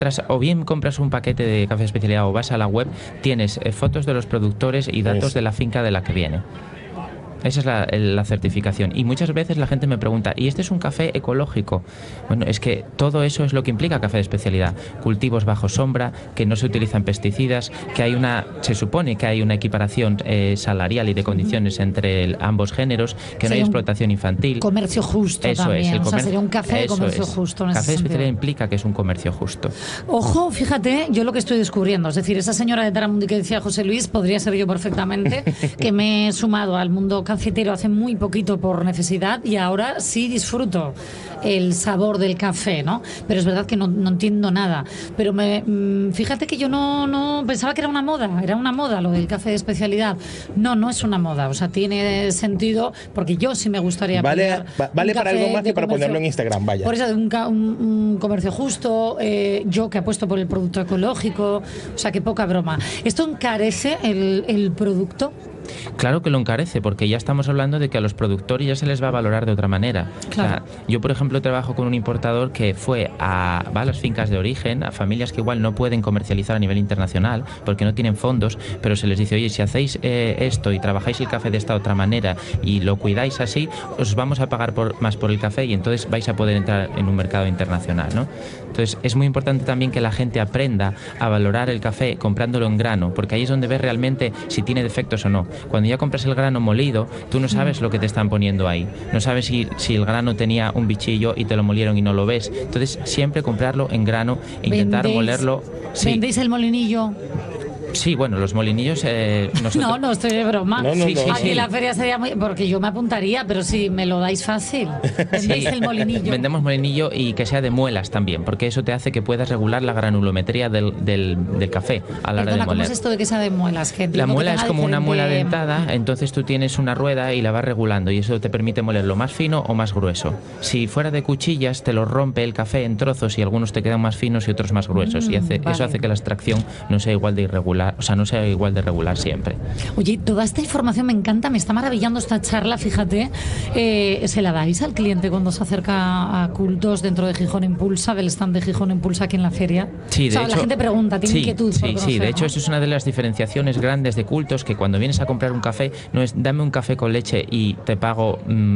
O bien compras un paquete de café de especialidad o vas a la web, tienes fotos de los productores y datos de la finca de la que viene. Esa es la certificación. Y muchas veces la gente me pregunta, ¿y este es un café ecológico? Bueno, es que todo eso es lo que implica café de especialidad. Cultivos bajo sombra, que no se utilizan pesticidas, que se supone que hay una equiparación salarial y de condiciones entre ambos géneros, que no hay explotación infantil. Comercio justo eso también. Es, sería un café de comercio justo. Café de especialidad implica que es un comercio justo. Ojo, fíjate, yo lo que estoy descubriendo, es decir, esa señora de Taramundi que decía José Luis, podría ser yo perfectamente, que me he sumado al mundo cafetero hace muy poquito por necesidad y ahora sí disfruto el sabor del café, ¿no? Pero es verdad que no entiendo nada. Pero fíjate que yo no pensaba que era una moda lo del café de especialidad. No es una moda, o sea, tiene sentido porque yo sí me gustaría vale para algo más que para ponerlo en Instagram, vaya. Por eso, un comercio justo, yo que apuesto por el producto ecológico, o sea, que poca broma. ¿Esto encarece el producto? Claro que lo encarece, porque ya estamos hablando de que a los productores ya se les va a valorar de otra manera. Claro. O sea, yo, por ejemplo, trabajo con un importador que va a las fincas de origen, a familias que igual no pueden comercializar a nivel internacional porque no tienen fondos, pero se les dice, oye, si hacéis esto y trabajáis el café de esta otra manera y lo cuidáis así, os vamos a pagar más por el café y entonces vais a poder entrar en un mercado internacional, ¿no? Entonces es muy importante también que la gente aprenda a valorar el café comprándolo en grano, porque ahí es donde ves realmente si tiene defectos o no. Cuando ya compras el grano molido, tú no sabes lo que te están poniendo ahí. No sabes si el grano tenía un bichillo y te lo molieron y no lo ves. Entonces siempre comprarlo en grano, intentar molerlo. Sí. ¿Vendéis el molinillo? Sí, bueno, los molinillos... nosotros... No estoy de broma. No. Aquí en la feria sería muy... Porque yo me apuntaría, pero si me lo dais fácil. ¿Vendéis el molinillo? Vendemos molinillo y que sea de muelas también, porque eso te hace que puedas regular la granulometría del café a la hora de moler. ¿Cómo es esto de que sea de muelas? La muela es como una muela dentada, entonces tú tienes una rueda y la vas regulando y eso te permite molerlo más fino o más grueso. Si fuera de cuchillas, te lo rompe el café en trozos y algunos te quedan más finos y otros más gruesos. Eso hace que la extracción no sea igual de irregular. O sea, no sea igual de regular siempre. Oye, toda esta información me encanta, me está maravillando esta charla, fíjate. ¿Se la dais al cliente cuando se acerca a Cultos dentro de Gijón Impulsa, del stand de Gijón Impulsa aquí en la feria? Sí, de hecho, la gente pregunta, tiene inquietud por conocer, sí, de hecho, ¿no? eso es una de las diferenciaciones grandes de Cultos, que cuando vienes a comprar un café, no es dame un café con leche y te pago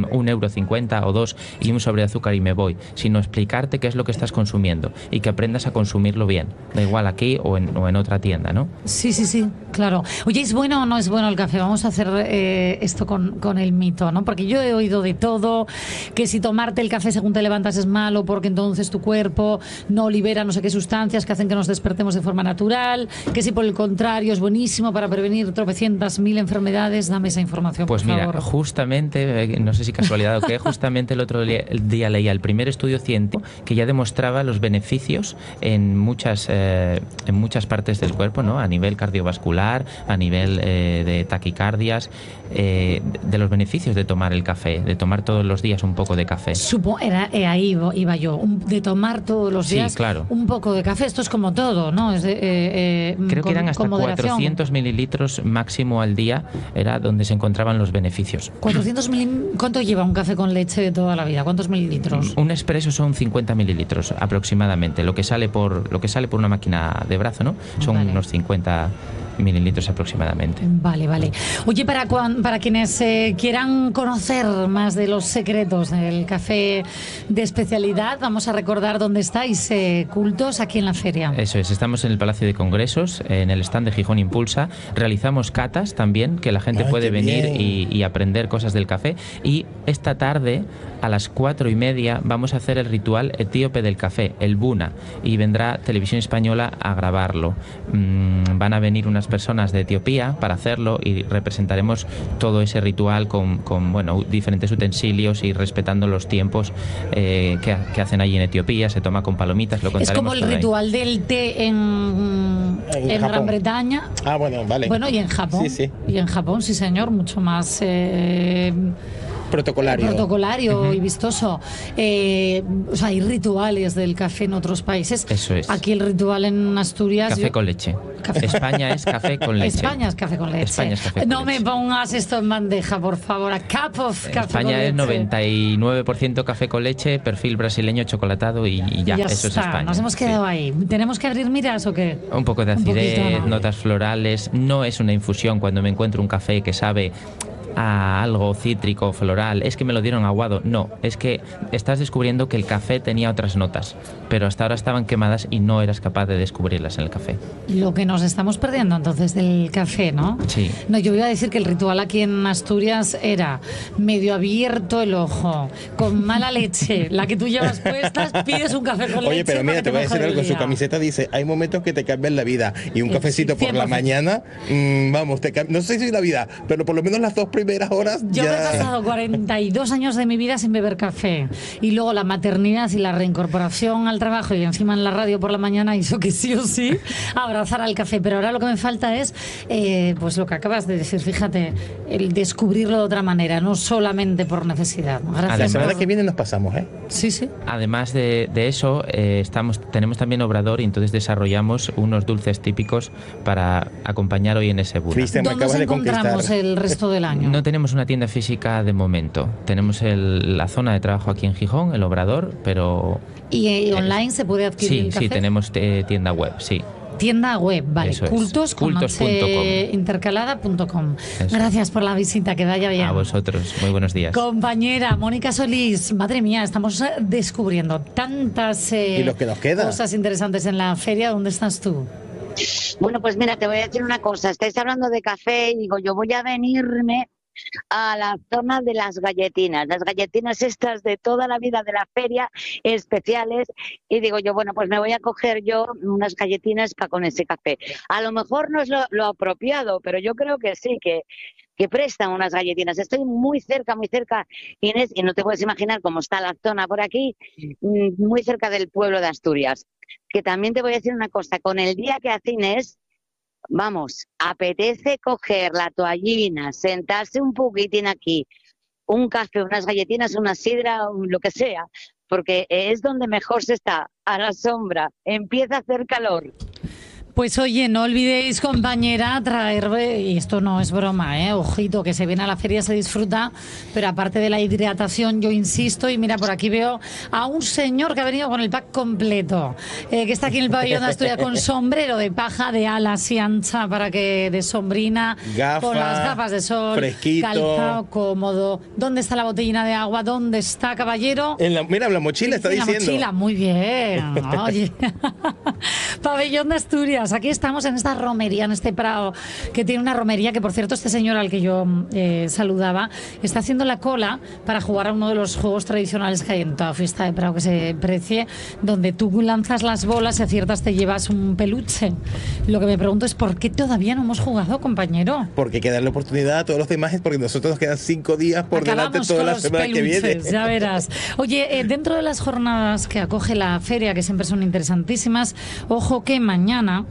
€1.50 o 2 y un sobre de azúcar y me voy, sino explicarte qué es lo que estás consumiendo y que aprendas a consumirlo bien. Da igual aquí o en otra tienda, ¿no? Sí, claro. Oye, ¿es bueno o no es bueno el café? Vamos a hacer esto con el mito, ¿no? Porque yo he oído de todo, que si tomarte el café según te levantas es malo porque entonces tu cuerpo no libera no sé qué sustancias que hacen que nos despertemos de forma natural, que si por el contrario es buenísimo para prevenir tropecientas mil enfermedades. Dame esa información, pues por favor. Mira, justamente, no sé si casualidad o qué, justamente el otro día leía el primer estudio científico que ya demostraba los beneficios en muchas partes del cuerpo, ¿no? A nivel cardiovascular, a nivel de taquicardias, de los beneficios de tomar el café, de tomar todos los días un poco de café. Ahí iba yo, de tomar todos los días un poco de café. Esto es como todo, ¿no? Creo que eran hasta 400 mililitros máximo al día, era donde se encontraban los beneficios. 400 ¿Cuánto lleva un café con leche de toda la vida? ¿Cuántos mililitros? Un expreso son 50 mililitros aproximadamente, lo que sale por una máquina de brazo, ¿no? Son unos 50 mililitros aproximadamente. Vale. Oye, para quienes quieran conocer más de los secretos del café de especialidad, vamos a recordar dónde estáis, Cultos, aquí en la feria. Eso es, estamos en el Palacio de Congresos, en el stand de Gijón Impulsa. Realizamos catas también, que la gente puede venir y aprender cosas del café. Y esta tarde, a las 4:30, vamos a hacer el ritual etíope del café, el Buna, y vendrá Televisión Española a grabarlo. Van a venir unas personas de Etiopía para hacerlo y representaremos todo ese ritual con diferentes utensilios y respetando los tiempos que hacen allí en Etiopía. Se toma con palomitas, lo contaremos. Es como el ritual del té en Gran Bretaña. Bueno, vale. Bueno, y en Japón. Sí. Y en Japón, sí señor, mucho más protocolario y vistoso. O sea, hay rituales del café en otros países. Eso es. Aquí el ritual en Asturias... Café con leche. España es café con leche. España es café con leche. España es café con no leche. me pongas esto en bandeja, por favor. A cup of café España con leche. es 99% café con leche, perfil brasileño chocolatado y ya. Eso está. es España. Nos hemos quedado ahí. ¿Tenemos que abrir miras o qué? Un poco de acidez, poquito, ¿no? notas florales. No es una infusión cuando me encuentro un café que sabe a algo cítrico, floral, es que me lo dieron aguado. No, es que estás descubriendo que el café tenía otras notas, pero hasta ahora estaban quemadas y no eras capaz de descubrirlas en el café. Lo que nos estamos perdiendo entonces del café, ¿no? Sí. No, yo iba a decir que el ritual aquí en Asturias era medio abierto el ojo, con mala leche, la que tú llevas puestas, pides un café con leche. Oye, pero mira, te voy a decir algo, en su camiseta dice, hay momentos que te cambian la vida, y un cafecito por la 100%. mañana, vamos, no sé si la vida, pero por lo menos las 2 primeras horas Yo ya... me he pasado 42 años de mi vida sin beber café, y luego la maternidad y la reincorporación al trabajo y encima en la radio por la mañana hizo que sí o sí abrazar al café, pero ahora lo que me falta es pues lo que acabas de decir, fíjate, el descubrirlo de otra manera, no solamente por necesidad. Gracias. La semana que viene nos pasamos, ¿eh? Sí, sí. Además de eso, tenemos también obrador y entonces desarrollamos unos dulces típicos para acompañar hoy en ese Buda. Cristian, me ¿Dónde acabas nos de conquistar. encontramos el resto del año? No tenemos una tienda física de momento. Tenemos la zona de trabajo aquí en Gijón, el obrador, pero... ¿Y online se puede adquirir el café? Sí, tenemos tienda web, sí. Tienda web, vale. Eso es. Cultos.com. intercalada.com. Gracias por la visita, que vaya bien. A vosotros, muy buenos días. Compañera Mónica Solís, madre mía, estamos descubriendo tantas ¿Y lo que nos queda? cosas interesantes en la feria. ¿Dónde estás tú? Bueno, pues mira, te voy a decir una cosa. Estáis hablando de café y digo, yo voy a venirme a la zona de las galletinas estas de toda la vida de la feria, especiales, y digo yo, bueno, pues me voy a coger yo unas galletinas con ese café. A lo mejor no es lo apropiado, pero yo creo que sí, que prestan unas galletinas. Estoy muy cerca, Inés, y no te puedes imaginar cómo está la zona por aquí, muy cerca del pueblo de Asturias. Que también te voy a decir una cosa, con el día que hace Inés, vamos, apetece coger la toallina, sentarse un poquitín aquí, un café, unas galletinas, una sidra, lo que sea, porque es donde mejor se está, a la sombra, empieza a hacer calor. Pues oye, no olvidéis, compañera, traer, y esto no es broma, ojito, que se viene a la feria, se disfruta, pero aparte de la hidratación, yo insisto, y mira, por aquí veo a un señor que ha venido con el pack completo, que está aquí en el pabellón de Asturias con sombrero de paja, de ala así ancha para que de sombrina, con las gafas de sol, fresquito, calzado, cómodo. ¿Dónde está la botellina de agua? ¿Dónde está, caballero? Mira, la mochila está diciendo. La mochila, muy bien. Oye, pabellón de Asturias. Aquí estamos en esta romería, en este prado, que tiene una romería que, por cierto, este señor al que yo saludaba, está haciendo la cola para jugar a uno de los juegos tradicionales que hay en toda fiesta de prado que se precie, donde tú lanzas las bolas y aciertas te llevas un peluche. Lo que me pregunto es ¿por qué todavía no hemos jugado, compañero? Porque hay que darle oportunidad a todos los demás, porque nosotros nos quedan 5 días por Acabamos delante toda con la los semana peluches, que viene. ya verás. Oye, dentro de las jornadas que acoge la feria, que siempre son interesantísimas, ojo que mañana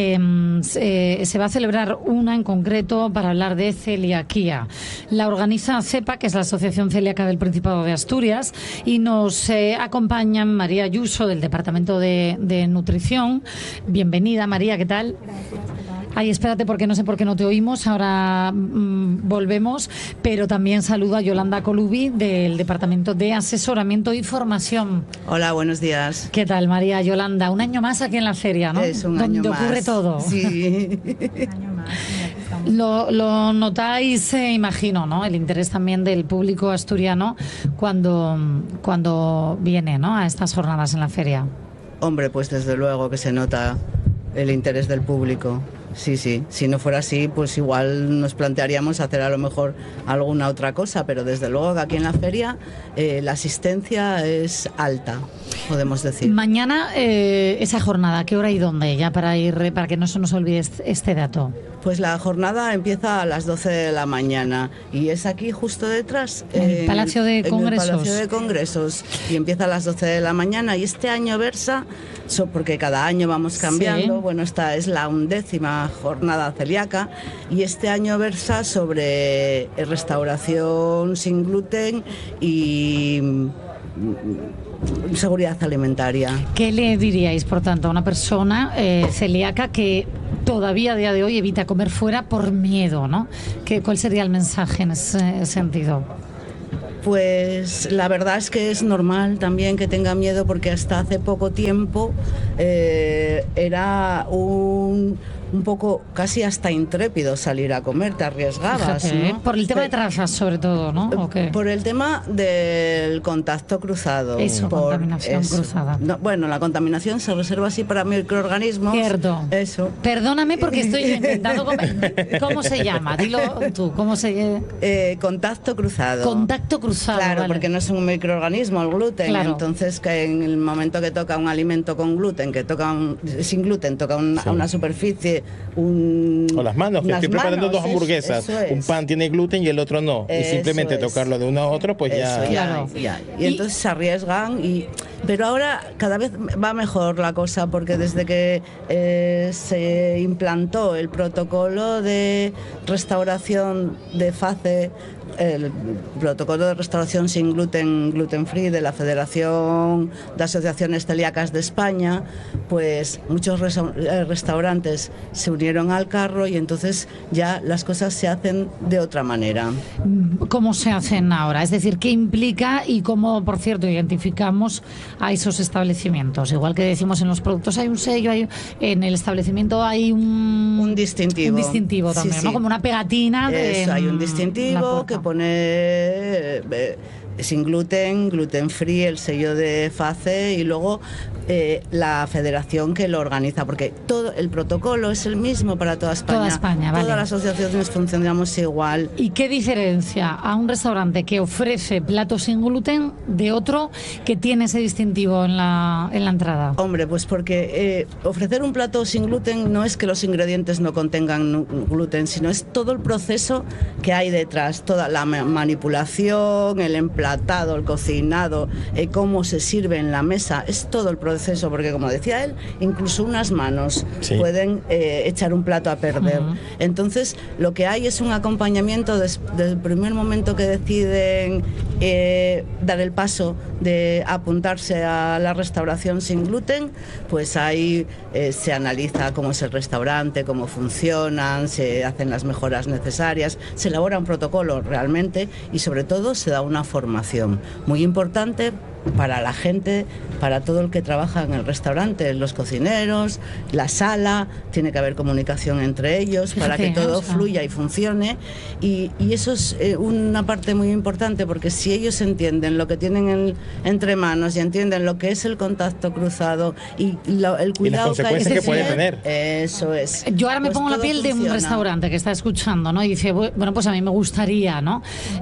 se va a celebrar una en concreto para hablar de celiaquía. La organiza CEPA, que es la Asociación Celíaca del Principado de Asturias, y nos acompañan María Ayuso, del Departamento de Nutrición. Bienvenida, María, ¿qué tal? Ay, espérate, porque no sé por qué no te oímos. Ahora volvemos. Pero también saludo a Yolanda Colubi, del Departamento de Asesoramiento y Formación. Hola, buenos días. ¿Qué tal, María? Yolanda, un año más aquí en la feria, ¿no? Es un año donde más. ocurre todo. Sí. Lo notáis, imagino, ¿no? El interés también del público asturiano cuando viene, ¿no?, a estas jornadas en la feria. Hombre, pues desde luego que se nota el interés del público. Sí, sí. Si no fuera así, pues igual nos plantearíamos hacer a lo mejor alguna otra cosa, pero desde luego que aquí en la feria la asistencia es alta, podemos decir. Mañana esa jornada, ¿qué hora y dónde? Ya para que no se nos olvide este dato. Pues la jornada empieza a las 12 de la mañana y es aquí justo detrás. En el Palacio de Congresos. En el Palacio de Congresos. Y empieza a las 12 de la mañana y este año versa porque cada año vamos cambiando. Sí. Bueno, esta es la 11ª jornada celíaca y este año versa sobre restauración sin gluten y seguridad alimentaria. ¿Qué le diríais, por tanto, a una persona celíaca que todavía a día de hoy evita comer fuera por miedo, ¿no? ¿Cuál sería el mensaje en ese sentido? Pues la verdad es que es normal también que tenga miedo, porque hasta hace poco tiempo era un poco casi hasta intrépido salir a comer, te arriesgabas. Fíjate, ¿no? por el tema de trazas, sobre todo, ¿no? ¿O qué? Por el tema del contacto cruzado. Eso, contaminación cruzada. No, bueno, la contaminación se reserva así para microorganismos. Cierto. Eso. Perdóname porque estoy intentando... ¿Cómo se llama? Dilo tú. ¿Cómo se...? Contacto cruzado. Contacto cruzado, Claro, vale. porque no es un microorganismo el gluten. Claro. Entonces, que en el momento que toca un alimento con gluten, sin gluten, toca una superficie, o las manos, que estoy preparando dos hamburguesas. Eso es. Un pan tiene gluten y el otro no. Y Eso simplemente es. tocarlo de uno a otro, pues ya. Eso, Claro. ya. Y entonces se arriesgan. Pero ahora cada vez va mejor la cosa, porque desde que se implantó el protocolo de restauración de FACE, el protocolo de restauración sin gluten, gluten free de la Federación de Asociaciones Celíacas de España, pues muchos restaurantes se unieron al carro y entonces ya las cosas se hacen de otra manera. ¿Cómo se hacen ahora? Es decir, ¿qué implica y cómo, por cierto, identificamos a esos establecimientos? Igual que decimos en los productos hay un sello, en el establecimiento hay un distintivo. Un distintivo también, Sí. ¿no? Como una pegatina. Eso, hay un distintivo que pone sin gluten, gluten free, el sello de FACE y luego la federación que lo organiza, porque todo el protocolo es el mismo para toda España. Toda España, vale. Todas las asociaciones funcionamos igual. ¿Y qué diferencia a un restaurante que ofrece platos sin gluten de otro que tiene ese distintivo en la entrada? Hombre, pues porque ofrecer un plato sin gluten no es que los ingredientes no contengan gluten, sino es todo el proceso que hay detrás, toda la manipulación, el emplatado, el cocinado, cómo se sirve en la mesa, es todo el proceso, porque como decía él, incluso unas manos pueden echar un plato a perder. Entonces, lo que hay es un acompañamiento desde el primer momento que deciden dar el paso de apuntarse a la restauración sin gluten, pues ahí se analiza cómo es el restaurante, cómo funcionan, se hacen las mejoras necesarias, se elabora un protocolo realmente y sobre todo se da una formación muy importante para la gente, para todo el que trabaja en el restaurante, los cocineros, la sala, tiene que haber comunicación entre ellos. Fíjate, para que todo fluya y funcione y eso es una parte muy importante, porque si ellos entienden lo que tienen entre manos y entienden lo que es el contacto cruzado y el cuidado y las consecuencias que puede tener. Eso es. Yo ahora me pues pongo la piel funciona. de un restaurante que está escuchando, ¿no? Y dice, bueno, pues a mí me gustaría, ¿no?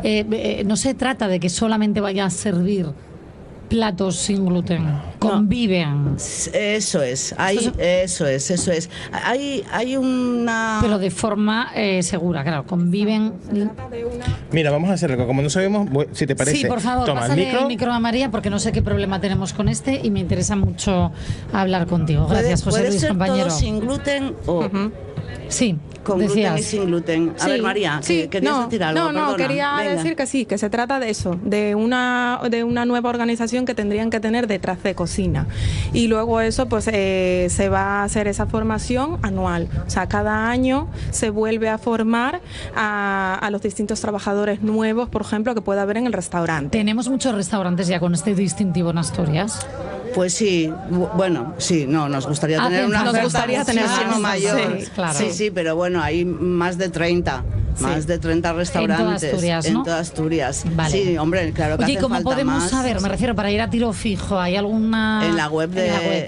No se trata de que solamente vaya a servir platos sin gluten, conviven. Eso es, eso es. Hay una... Pero de forma segura, claro, conviven. Mira, vamos a hacer algo, como no sabemos, si te parece. Sí, por favor, toma pásale el micro a María, porque no sé qué problema tenemos con este y me interesa mucho hablar contigo. Gracias, José Luis, ser compañero. Todo sin gluten o... Sí, con decías. Gluten y sin gluten. A ver, María, ¿querías decir algo? No, quería decir que sí, que se trata de eso, de una nueva organización que tendrían que tener detrás de cocina. Y luego eso, pues se va a hacer esa formación anual. O sea, cada año se vuelve a formar a los distintos trabajadores nuevos, por ejemplo, que pueda haber en el restaurante. ¿Tenemos muchos restaurantes ya con este distintivo en Asturias? Pues sí, bueno, sí, nos gustaría tener una oferta muchísimo mayor. Sí, claro. Sí, pero bueno, hay más de 30. Más de 30 restaurantes en toda Asturias. Vale. Sí, hombre, claro que Oye, hace ¿cómo falta podemos más? saber? Me refiero, para ir a tiro fijo, ¿hay alguna...? En la web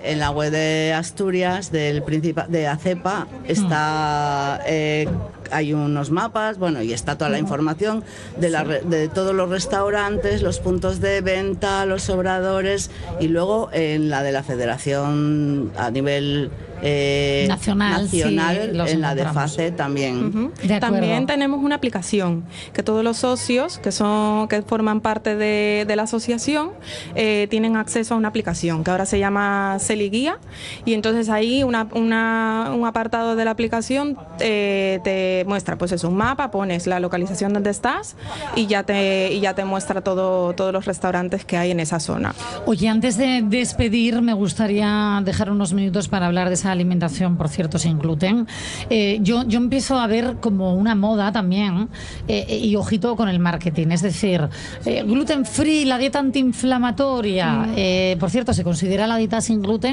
de Asturias, de ACEPA, está... hay unos mapas, bueno, y está toda la información de todos los restaurantes, los puntos de venta, los obradores, y luego en la de la Federación a nivel nacional, sí, en la de FACE también. También tenemos una aplicación que todos los socios que forman parte de la asociación tienen acceso a una aplicación que ahora se llama Celiguía, y entonces ahí un apartado de la aplicación te muestra, pues es un mapa, pones la localización donde estás y ya te muestra todos los restaurantes que hay en esa zona. Oye, antes de despedir, me gustaría dejar unos minutos para hablar de esa alimentación, por cierto, sin gluten. Yo empiezo a ver como una moda también, y ojito con el marketing, es decir, gluten free, la dieta antiinflamatoria. Por cierto, se considera la dieta sin gluten